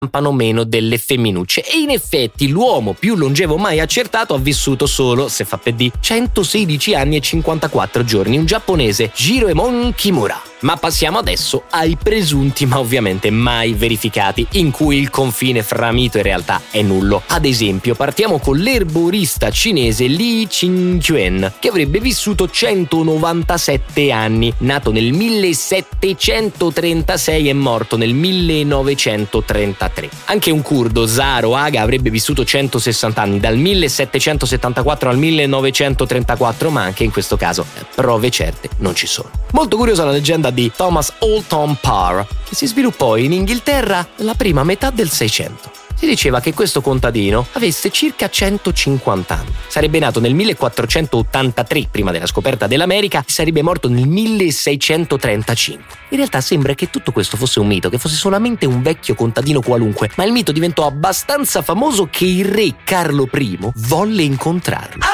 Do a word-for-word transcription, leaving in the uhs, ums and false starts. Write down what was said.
campano meno delle femminucce. E in effetti l'uomo più longevo mai accertato ha vissuto solo, se fa per di, centosedici anni e cinquantaquattro giorni, un giapponese, Jiroemon Kimura. Ma passiamo adesso ai presunti, ma ovviamente mai verificati, in cui il confine fra mito e realtà è nullo. Ad esempio, partiamo con l'erborista cinese Li Qingquan, che avrebbe vissuto centonovantasette anni, nato nel millesettecentotrentasei e morto nel millenovecentotrentatré. Anche un curdo, Zaro Aga, avrebbe vissuto centosessanta anni, dal millesettecentosettantaquattro al millenovecentotrentaquattro, ma anche in questo caso prove certe non ci sono. Molto curiosa la leggenda di Thomas Alton Parr, che si sviluppò in Inghilterra nella prima metà del Seicento. Si diceva che questo contadino avesse circa centocinquanta anni. Sarebbe nato nel millequattrocentottantatré, prima della scoperta dell'America, e sarebbe morto nel milleseicentotrentacinque. In realtà sembra che tutto questo fosse un mito, che fosse solamente un vecchio contadino qualunque, ma il mito diventò abbastanza famoso che il re Carlo I volle incontrarlo.